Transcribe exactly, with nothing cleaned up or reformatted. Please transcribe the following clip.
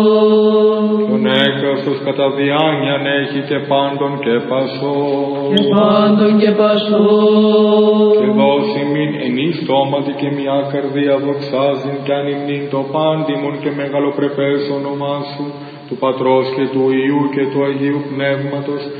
Τον έκραστος κατά διάνοιαν έχει και πάντων και πασόν. Και πάντων και πασόν. Και δώσει μην ενή στόματι και μια καρδία δοξάζειν κι αν υμνήν το πάντιμον και μεγαλοπρεπές όνομά σου, του Πατρός και του Υιού και του Αγίου Πνεύματος,